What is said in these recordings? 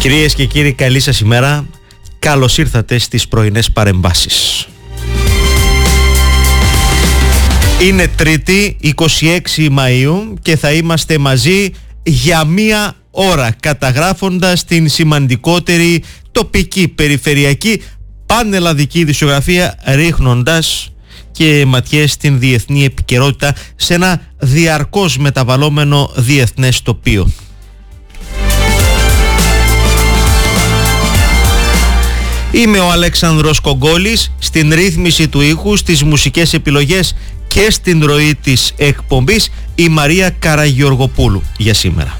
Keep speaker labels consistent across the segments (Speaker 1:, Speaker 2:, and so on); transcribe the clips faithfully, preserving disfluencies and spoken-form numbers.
Speaker 1: Κυρίες και κύριοι, καλή σας ημέρα. Καλώς ήρθατε στις πρωινές παρεμβάσεις. Είναι Τρίτη, είκοσι έξι Μαΐου και θα είμαστε μαζί για μία ώρα καταγράφοντας την σημαντικότερη τοπική, περιφερειακή, πανελλαδική ειδησιογραφία, ρίχνοντας και ματιές στην διεθνή επικαιρότητα σε ένα διαρκώς μεταβαλλόμενο διεθνές τοπίο. Είμαι ο Αλέξανδρος Κογκόλης, στην ρύθμιση του ήχου, στις μουσικές επιλογές και στην ροή της εκπομπής η Μαρία Καραγεωργοπούλου για σήμερα.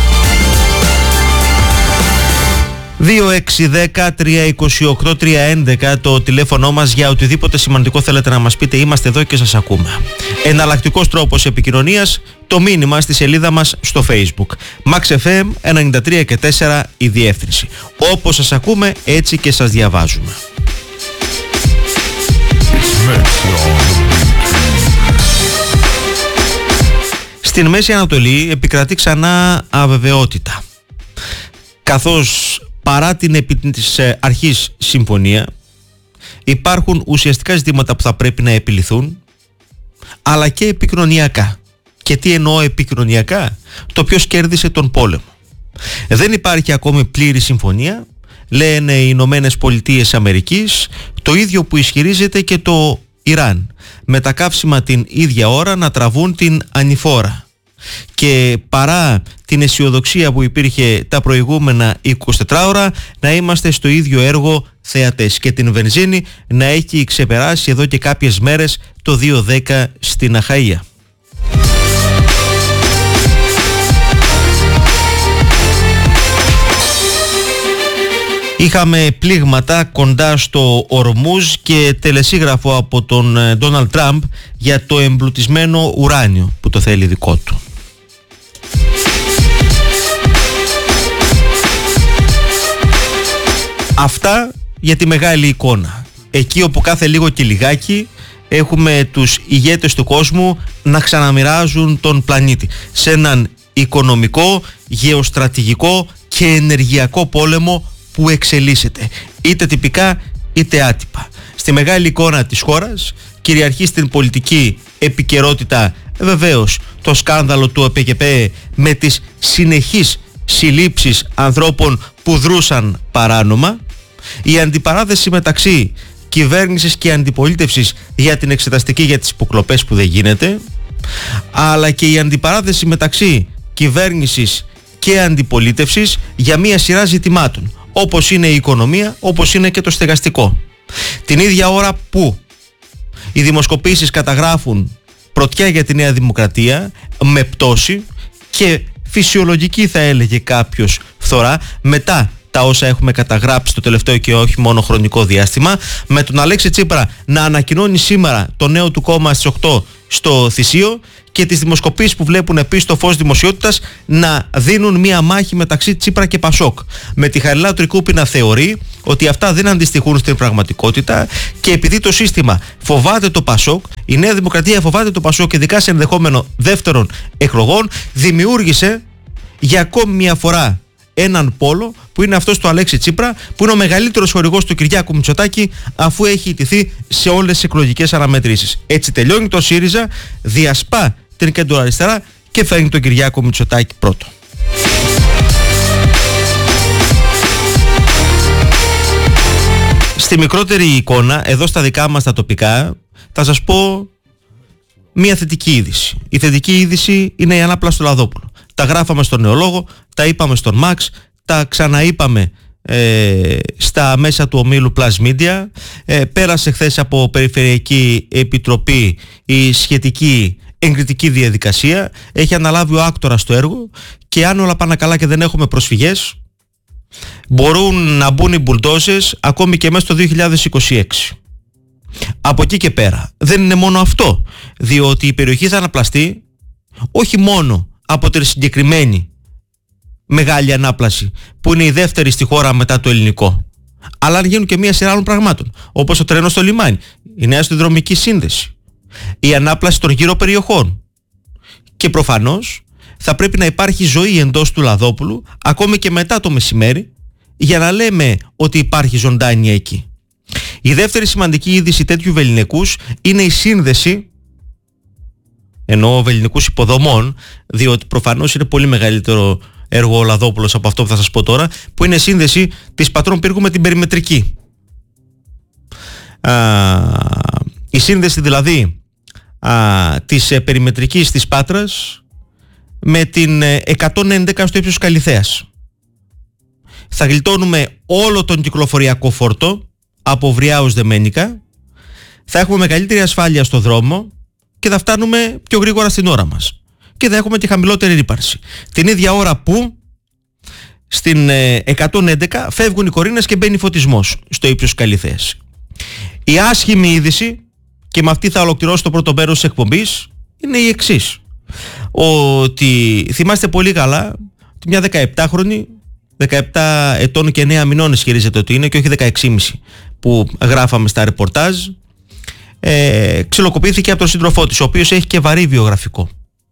Speaker 1: δύο έξι ένα μηδέν τρία δύο οκτώ τρία έντεκα το τηλέφωνο μας για οτιδήποτε σημαντικό θέλετε να μας πείτε. Είμαστε εδώ και σας ακούμε. Εναλλακτικός τρόπος επικοινωνίας, το μήνυμα στη σελίδα μας στο Facebook. Max εφ εμ ενενήντα τρία και τέσσερα η διεύθυνση. Όπως σας ακούμε, έτσι και σας διαβάζουμε. Στην Μέση Ανατολή επικρατεί ξανά αβεβαιότητα, καθώς παρά την επί της αρχής συμφωνία υπάρχουν ουσιαστικά ζητήματα που θα πρέπει να επιληθούν, αλλά και επικοινωνιακά. Και τι εννοώ επικοινωνιακά? Το ποιος κέρδισε τον πόλεμο. Δεν υπάρχει ακόμη πλήρη συμφωνία, λένε οι Ηνωμένες Πολιτείες Αμερικής, το ίδιο που ισχυρίζεται και το Ιράν, με τα καύσιμα την ίδια ώρα να τραβούν την ανηφόρα. Και παρά την αισιοδοξία που υπήρχε τα προηγούμενα είκοσι τέσσερις ώρα, να είμαστε στο ίδιο έργο θεατές και την βενζίνη να έχει ξεπεράσει εδώ και κάποιες μέρες το δύο δέκα στην Αχαΐα. Είχαμε πλήγματα κοντά στο Ορμούζ και τελεσίγραφο από τον Ντόναλντ Τραμπ για το εμπλουτισμένο ουράνιο που το θέλει δικό του. Αυτά για τη μεγάλη εικόνα. Εκεί όπου κάθε λίγο και λιγάκι έχουμε τους ηγέτες του κόσμου να ξαναμοιράζουν τον πλανήτη σε έναν οικονομικό, γεωστρατηγικό και ενεργειακό πόλεμο που εξελίσσεται, είτε τυπικά είτε άτυπα. Στη μεγάλη εικόνα της χώρας κυριαρχεί στην πολιτική επικαιρότητα βεβαίως το σκάνδαλο του ΕΠΕΚΕΠΕ με τις συνεχείς συλλήψεις ανθρώπων που δρούσαν παράνομα, η αντιπαράθεση μεταξύ κυβέρνησης και αντιπολίτευσης για την εξεταστική για τις υποκλοπές που δεν γίνεται, αλλά και η αντιπαράθεση μεταξύ κυβέρνησης και αντιπολίτευσης για μία σειρά ζητημάτων, όπως είναι η οικονομία, όπως είναι και το στεγαστικό. Την ίδια ώρα που οι δημοσκοπήσεις καταγράφουν πρωτιά για τη Νέα Δημοκρατία με πτώση και φυσιολογική, θα έλεγε κάποιος, φθορά μετά τα όσα έχουμε καταγράψει το τελευταίο και όχι μόνο χρονικό διάστημα, με τον Αλέξη Τσίπρα να ανακοινώνει σήμερα το νέο του κόμμα στις οκτώ στο Θησίο και τις δημοσκοπήσεις που βλέπουν επίσης το φως δημοσιότητας να δίνουν μία μάχη μεταξύ Τσίπρα και Πασόκ, με τη Χαριλάου Τρικούπη να θεωρεί ότι αυτά δεν αντιστοιχούν στην πραγματικότητα, και επειδή το σύστημα φοβάται το Πασόκ, η Νέα Δημοκρατία φοβάται το Πασόκ, ειδικά σε ενδεχόμενο δεύτερων εκλογών, δημιούργησε για ακόμη μία φορά έναν πόλο που είναι αυτός του Αλέξη Τσίπρα, που είναι ο μεγαλύτερος χορηγός του Κυριάκου Μητσοτάκη, αφού έχει ιτηθεί σε όλες τις εκλογικές αναμετρήσεις. Έτσι τελειώνει το ΣΥΡΙΖΑ, διασπά την κεντροαριστερά και φέρνει τον Κυριάκο Μητσοτάκη πρώτο. Στη μικρότερη εικόνα, εδώ στα δικά μας τα τοπικά, θα σας πω μία θετική είδηση. Η θετική είδηση είναι η ανάπλαση του Λαδόπουλου. Τα γράφαμε στον Νεολόγο, τα είπαμε στον Μαξ, τα ξαναείπαμε ε, στα μέσα του ομίλου Plus Media. Ε, πέρασε χθες από Περιφερειακή Επιτροπή η σχετική εγκριτική διαδικασία. Έχει αναλάβει ο άκτορας το έργο και αν όλα πάνε καλά και δεν έχουμε προσφυγές, μπορούν να μπουν οι μπουλντόζες ακόμη και μέσα στο δύο χιλιάδες είκοσι έξι. Από εκεί και πέρα δεν είναι μόνο αυτό, διότι η περιοχή θα αναπλαστεί όχι μόνο από τη συγκεκριμένη μεγάλη ανάπλαση που είναι η δεύτερη στη χώρα μετά το ελληνικό, αλλά αν γίνουν και μία σειρά άλλων πραγμάτων, όπως το τρένο στο λιμάνι, η νέα συνδρομική σύνδεση, η ανάπλαση των γύρω περιοχών, και προφανώς θα πρέπει να υπάρχει ζωή εντός του Λαδόπουλου ακόμη και μετά το μεσημέρι, για να λέμε ότι υπάρχει ζωντάνια εκεί. Η δεύτερη σημαντική είδηση τέτοιου βελληνικούς είναι η σύνδεση, εννοώ βελληνικούς υποδομών, διότι προφανώς είναι πολύ μεγαλύτερο έργο ο Λαδόπουλος από αυτό που θα σας πω τώρα, που είναι σύνδεση της Πατρών Πύργου με την περιμετρική. Α, η σύνδεση δηλαδή α, της ε, περιμετρικής της Πάτρας με την ε, εκατόν έντεκα στο ύψος Καλιθέας. Θα γλιτώνουμε όλο τον κυκλοφοριακό φόρτο από Βριά ως Δεμένικα, θα έχουμε μεγαλύτερη ασφάλεια στο δρόμο και θα φτάνουμε πιο γρήγορα στην ώρα μας και θα έχουμε και χαμηλότερη ρύπαρση. Την ίδια ώρα που στην ε, εκατόν έντεκα φεύγουν οι κορίνες και μπαίνει φωτισμός στο ύψος Καλιθέας. Η άσχημη είδηση, και με αυτή θα ολοκληρώσω το πρώτο μέρος της εκπομπής, είναι η εξής. Ότι θυμάστε πολύ καλά ότι μια δεκαεπτάχρονη, δεκαεπτά ετών και εννέα μηνών ισχυρίζεται ότι είναι και όχι δεκαέξι και μισό που γράφαμε στα ρεπορτάζ, ε, ξυλοκοπήθηκε από τον σύντροφό της, ο οποίος έχει και βαρύ βιογραφικό.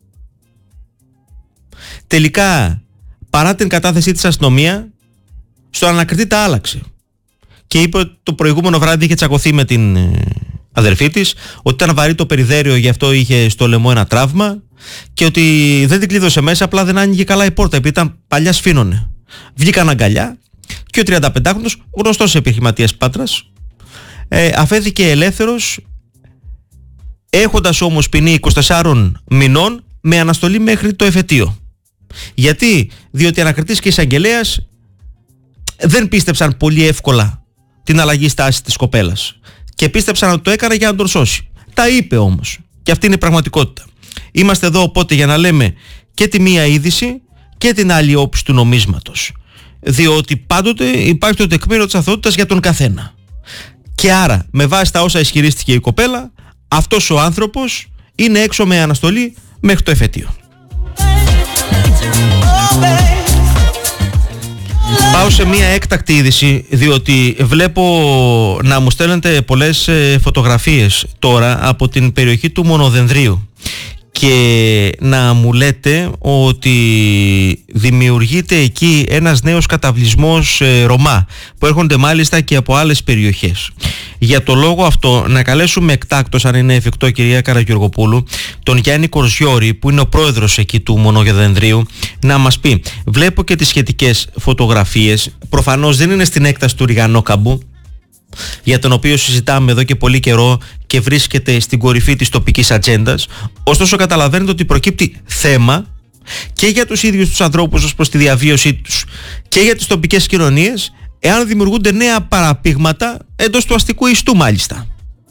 Speaker 1: Τελικά, παρά την κατάθεσή της αστυνομία, στο ανακριτή τα άλλαξε και είπε ότι το προηγούμενο βράδυ είχε τσακωθεί με την ε, αδερφή της, ότι ήταν βαρύ το περιδέριο, γι' αυτό είχε στο λαιμό ένα τραύμα και ότι δεν την κλείδωσε μέσα, απλά δεν άνοιγε καλά η πόρτα επειδή ήταν παλιά σφήνωνε. Βγήκαν αγκαλιά και ο τριανταπεντάχρονος, γνωστός επιχειρηματίας Πάτρας, ε, αφέθηκε ελεύθερος, έχοντας όμως ποινή είκοσι τεσσάρων μηνών με αναστολή μέχρι το εφετείο. Γιατί? Διότι ανακριτής και εισαγγελέας δεν πίστεψαν πολύ εύκολα την αλλαγή στάσης της κοπέλας και πίστεψαν ότι το έκανε για να τον σώσει. Τα είπε όμως και αυτή είναι η πραγματικότητα. Είμαστε εδώ οπότε για να λέμε και τη μία είδηση και την άλλη όψη του νομίσματος, διότι πάντοτε υπάρχει το τεκμήριο της αθωότητας για τον καθένα. Και άρα με βάση τα όσα ισχυρίστηκε η κοπέλα, αυτός ο άνθρωπος είναι έξω με αναστολή μέχρι το εφετείο. Πάω σε μια έκτακτη είδηση, διότι βλέπω να μου στέλνετε πολλές φωτογραφίες τώρα από την περιοχή του Μονοδενδρίου και να μου λέτε ότι δημιουργείται εκεί ένας νέος καταβλισμός ε, Ρωμά που έρχονται μάλιστα και από άλλες περιοχές. Για το λόγο αυτό να καλέσουμε εκτάκτως, αν είναι εφικτό, κυρία Καραγεωργοπούλου, τον Γιάννη Κορζιώρη που είναι ο πρόεδρος εκεί του Μονοδενδρίου, να μας πει, βλέπω και τις σχετικές φωτογραφίες, προφανώς δεν είναι στην έκταση του Ριγανόκαμπου, για τον οποίο συζητάμε εδώ και πολύ καιρό και βρίσκεται στην κορυφή της τοπικής ατζέντας. Ωστόσο καταλαβαίνετε ότι προκύπτει θέμα και για τους ίδιους τους ανθρώπους ως προς τη διαβίωσή τους και για τις τοπικές κοινωνίες, εάν δημιουργούνται νέα παραπήγματα εντός του αστικού ιστού μάλιστα.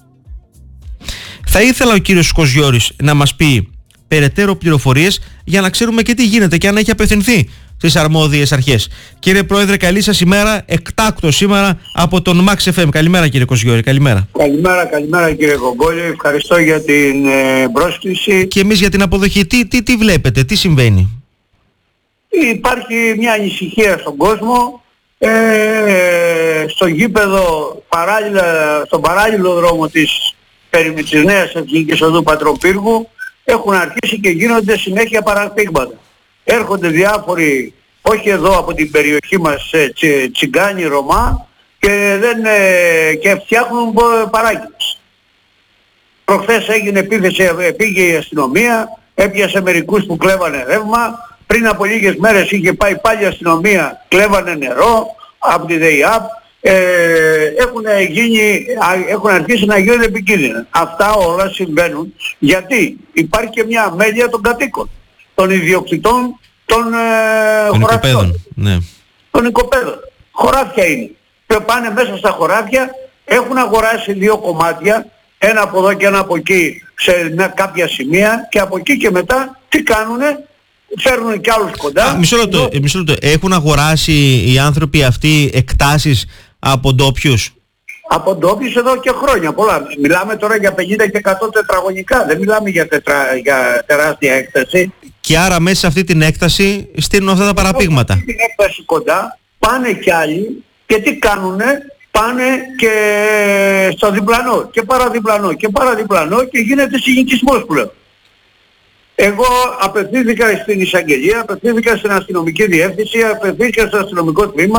Speaker 1: Θα ήθελα ο κύριος Κοζιώρης να μας πει περαιτέρω πληροφορίες για να ξέρουμε και τι γίνεται και αν έχει απευθυνθεί στις αρμόδιες αρχές. Κύριε Πρόεδρε, καλή σας ημέρα, εκτάκτως σήμερα από τον Max εφ εμ. Καλημέρα κύριε Κοζιώρη, καλημέρα.
Speaker 2: Καλημέρα, καλημέρα κύριε Κογκόλη, ευχαριστώ για την ε, πρόσκληση.
Speaker 1: Και εμείς για την αποδοχή. Τι, τι, τι βλέπετε, τι συμβαίνει?
Speaker 2: Υπάρχει μια ανησυχία στον κόσμο, ε, στο γήπεδο, παράλληλα, στον παράλληλο δρόμο της, της Νέας Εθνικής Οδού Πατροπύργου έχουν αρχίσει και γίνονται συνέχεια παραπήγματα. Έρχονται διάφοροι, όχι εδώ από την περιοχή μας, τσι, τσιγκάνοι, Ρωμά και, δεν, ε, και φτιάχνουν παράγγελες. Προχθές έγινε επίθεση, πήγε η αστυνομία, έπιασε μερικούς που κλέβανε ρεύμα. Πριν από λίγες μέρες είχε πάει πάλι η αστυνομία, κλέβανε νερό από τη ΔΕΙΑΠ. Ε, έχουν, γίνει, έχουν αρχίσει να γίνονται επικίνδυνα. Αυτά όλα συμβαίνουν γιατί υπάρχει και μια αμέλεια των κατοίκων, των ιδιοκτητών των ε, χωραφιών, ναι. των οικοπαίδων. Χωράφια είναι. Και πάνε μέσα στα χωράφια, έχουν αγοράσει δύο κομμάτια, ένα από εδώ και ένα από εκεί σε μια, κάποια σημεία, και από εκεί και μετά τι κάνουνε? Φέρνουν κι άλλους κοντά. Α,
Speaker 1: μισό λεπτό, εδώ... μισό λεπτό. Έχουν αγοράσει οι άνθρωποι αυτοί εκτάσεις από ντόπιους?
Speaker 2: Από ντόπιους εδώ και χρόνια πολλά. Μιλάμε τώρα για πενήντα και εκατό τετραγωνικά. Δεν μιλάμε για, τετρα... για τεράστια έκταση.
Speaker 1: Και άρα μέσα σε αυτή την έκταση στείλουν αυτά τα παραπήγματα.
Speaker 2: Σε αυτή την έκταση κοντά πάνε κι άλλοι και τι κάνουνε? Πάνε και στο διπλανό και παραδιπλανό και παραδιπλανό και γίνεται συνοικισμός που λέω. Εγώ απευθύνθηκα στην εισαγγελία, απευθύνθηκα στην αστυνομική διεύθυνση, απευθύνθηκα στο αστυνομικό τμήμα,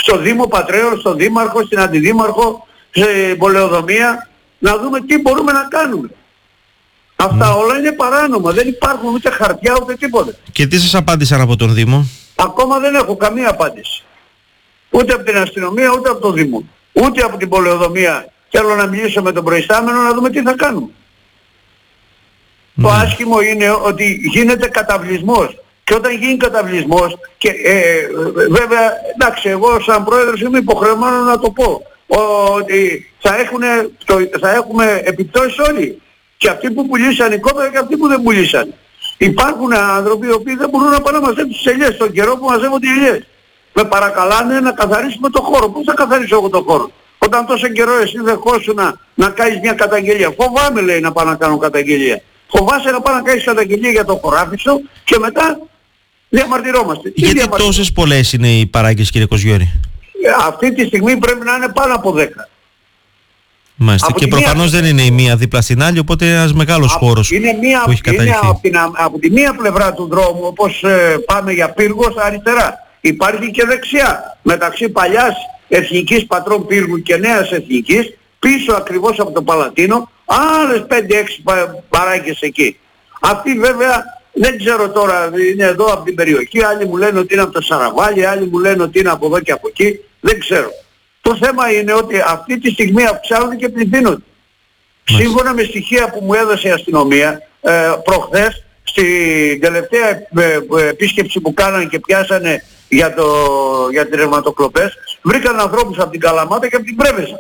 Speaker 2: στο Δήμο Πατρέως, στο Δήμαρχο, στην Αντιδήμαρχο, σε πολεοδομία, να δούμε τι μπορούμε να κάνουμε. Αυτά mm. όλα είναι παράνομα, δεν υπάρχουν ούτε χαρτιά ούτε τίποτα.
Speaker 1: Και τι σας απάντησαν από τον Δήμο?
Speaker 2: Ακόμα δεν έχω καμία απάντηση. Ούτε από την αστυνομία, ούτε από το Δήμο. Ούτε από την πολεοδομία. Θέλω να μιλήσω με τον προϊστάμενο να δούμε τι θα κάνουμε. Mm. Το άσχημο είναι ότι γίνεται καταβλισμός. Και όταν γίνει καταβλισμός, και ε, βέβαια, εντάξει, εγώ σαν πρόεδρος είμαι υποχρεωμένος να το πω, ότι θα, έχουνε, το, θα έχουμε επιπτώσεις όλοι. Και αυτοί που πουλήσαν οι κόπεδα και αυτοί που δεν πουλήσαν. Υπάρχουν άνθρωποι οι οποίοι δεν μπορούν να πάνε να μαζέψουν τις ελιές στον καιρό που μαζεύονται οι ελιές. Με παρακαλάνε να καθαρίσουμε το χώρο. Πώς θα καθαρίσω εγώ το χώρο? Όταν τόσο καιρό εσύ δεχόσουν να, να κάνεις μια καταγγελία. Φοβάμαι, λέει, να πάω να κάνω καταγγελία. Φοβάσαι να πάω να κάνεις καταγγελία για το χωράφι σου και μετά διαμαρτυρόμαστε.
Speaker 1: Γιατί τόσες πολλές είναι οι παράγκες, κύριε Κοζιώρη?
Speaker 2: Αυτή τη στιγμή πρέπει να είναι πάνω από δέκα.
Speaker 1: Μάλιστα. Και προφανώς μία... δεν είναι η μία δίπλα στην άλλη, οπότε ένας μεγάλος από... χώρος
Speaker 2: μία...
Speaker 1: που έχει καταρριφθεί.
Speaker 2: Είναι από, την... από τη μία πλευρά του δρόμου, όπως ε, πάμε για Πύργο, αριστερά. Υπάρχει και δεξιά, μεταξύ παλιάς Εθνικής Πατρών Πύργου και νέας Εθνικής, πίσω ακριβώς από το Παλατίνο, άλλες πέντε έξι παράγκες εκεί. Αυτοί βέβαια δεν ξέρω τώρα, είναι εδώ από την περιοχή, άλλοι μου λένε ότι είναι από το Σαραβάλι, άλλοι μου λένε ότι είναι από εδώ και από εκεί, δεν ξέρω. Το θέμα είναι ότι αυτή τη στιγμή αυξάνονται και πληθύνονται. Σύμφωνα με στοιχεία που μου έδωσε η αστυνομία ε, προχθές, στην τελευταία ε, επίσκεψη που κάνανε και πιάσανε για, το, για τις ρευματοκλοπές, βρήκαν ανθρώπους από την Καλαμάτα και από την Πρέβεζα.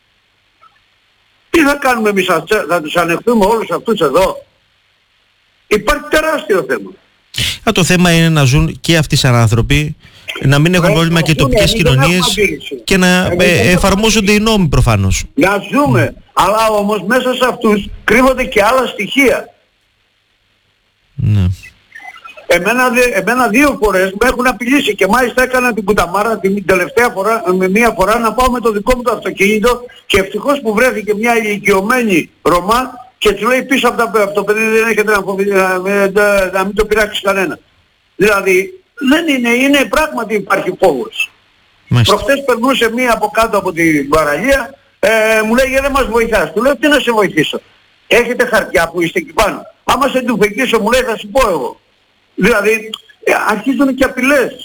Speaker 2: Τι θα κάνουμε εμείς, θα τους ανεχθούμε όλους αυτούς εδώ? Υπάρχει τεράστιο θέμα.
Speaker 1: Α, το θέμα είναι να ζουν και αυτοί σαν άνθρωποι, να μην έχουν πρόβλημα και οι τοπικές κοινωνίες και να ε, εφαρμόζονται οι νόμοι προφανώς.
Speaker 2: Να ζούμε, mm. αλλά όμως μέσα σε αυτούς κρύβονται και άλλα στοιχεία.
Speaker 1: Ναι.
Speaker 2: Εμένα, εμένα δύο φορές με έχουν απειλήσει και μάλιστα έκανα την κουταμάρα την τελευταία φορά, με μία φορά να πάω με το δικό μου το αυτοκίνητο και ευτυχώς που βρέθηκε μια ηλικιωμένη Ρωμά και του λέει πίσω από, τα, από το παιδί δεν έχετε να, φοβεί, να, να, να μην το πειράξει κανένα. Δηλαδή δεν είναι, είναι πράγματι υπάρχει φόβος. Προχθές περνούσε μία από κάτω από την παραλία, ε, μου λέει δεν μας βοηθάς. Του λέω τι να σε βοηθήσω? Έχετε χαρτιά που είστε εκεί πάνω? Άμα σε τουφεκίσω μου λέει θα σου πω εγώ. Δηλαδή ε, αρχίζουν και απειλές.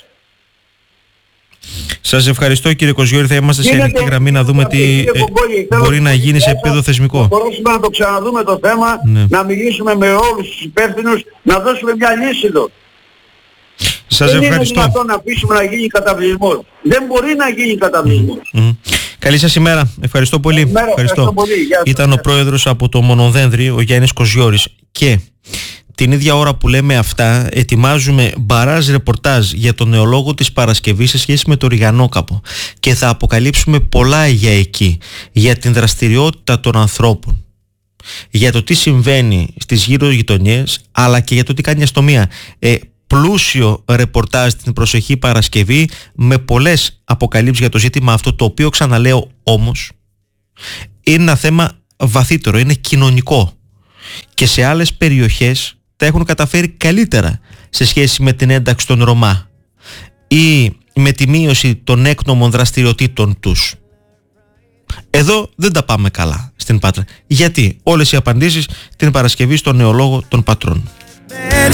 Speaker 1: Σας ευχαριστώ, κύριε Κοζιώρη, θα είμαστε σε ανοιχτή γραμμή να δούμε τι ε, μπορεί να γίνει σε επίπεδο θεσμικό.
Speaker 2: Μπορούμε να το ξαναδούμε το θέμα, ναι. Να μιλήσουμε με όλους τους υπεύθυνους, να δώσουμε μια λύση εδώ.
Speaker 1: Σας
Speaker 2: δεν
Speaker 1: ευχαριστώ.
Speaker 2: Είναι δυνατόν να αφήσουμε να γίνει καταβλισμός. Δεν μπορεί να γίνει καταβλισμός.
Speaker 1: Mm-hmm. Καλή σας ημέρα. Ευχαριστώ πολύ.
Speaker 2: Μέρα, ευχαριστώ. Ευχαριστώ πολύ. Γεια σας.
Speaker 1: Ήταν ο πρόεδρος από το Μονοδένδρη, ο Γιάννης Κοζιώρης. Και την ίδια ώρα που λέμε αυτά, ετοιμάζουμε μπαράζ ρεπορτάζ για τον νεολόγο της Παρασκευής σε σχέση με το Ριγανόκαπο. Και θα αποκαλύψουμε πολλά για εκεί, για την δραστηριότητα των ανθρώπων, για το τι συμβαίνει στις γύρω γειτονιές, αλλά και για το τι κάνει η αστυνομία. Ε, πλούσιο ρεπορτάζ την προσεχή Παρασκευή με πολλές αποκαλύψεις για το ζήτημα αυτό, το οποίο, ξαναλέω όμως, είναι ένα θέμα βαθύτερο, είναι κοινωνικό και σε άλλες περιοχές τα έχουν καταφέρει καλύτερα σε σχέση με την ένταξη των Ρωμά ή με τη μείωση των έκνομων δραστηριοτήτων τους. Εδώ δεν τα πάμε καλά στην Πάτρα. Γιατί? Όλες οι απαντήσεις την Παρασκευή στο νεολόγο των Πατρών.